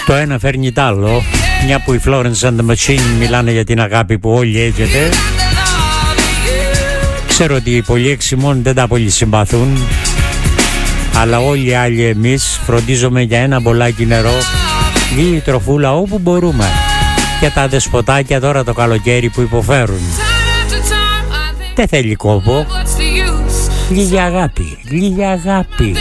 Το ένα φέρνει τ' άλλο. Μια που οι Florence and the Machine μιλάνε για την αγάπη που όλοι έχετε. Ξέρω ότι οι πολλοί εξημών δεν τα πολύ συμπαθούν, αλλά όλοι οι άλλοι εμείς φροντίζουμε για ένα μπολάκι νερό, λίγη τροφούλα όπου μπορούμε. Και τα δεσποτάκια τώρα το καλοκαίρι που υποφέρουν. Δεν θέλει κόπο. Λίγη αγάπη, λίγη αγάπη.